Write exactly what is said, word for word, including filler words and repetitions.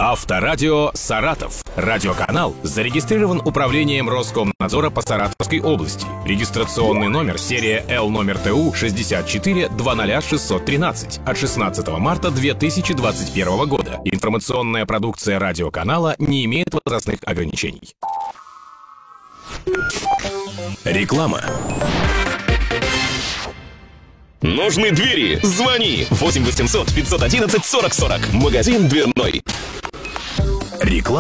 Авторадио «Саратов». Радиоканал зарегистрирован Управлением Роскомнадзора по Саратовской области. Регистрационный номер серия Л номер ТУ шестьдесят четыре двадцать шестьсот тринадцать от шестнадцатого марта две тысячи двадцать первого года. Информационная продукция радиоканала не имеет возрастных ограничений. Реклама. Нужны двери? Звони! восемь восемьсот пятьсот одиннадцать сорок сорок. Магазин дверной. Реклама.